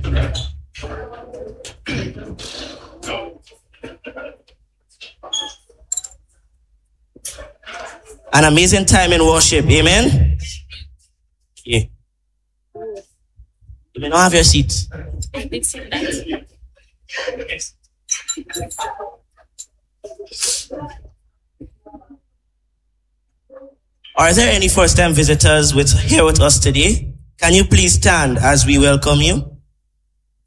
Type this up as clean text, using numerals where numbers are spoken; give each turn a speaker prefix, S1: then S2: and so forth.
S1: An amazing time in worship. Amen. Yeah. You may not have your seat. Are there any first-time visitors here with us today? Can you please stand as we welcome you?